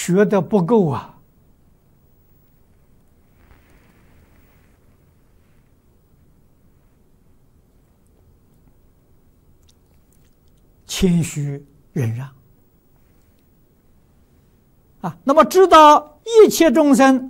学的不够啊，谦虚忍让啊。那么知道一切众生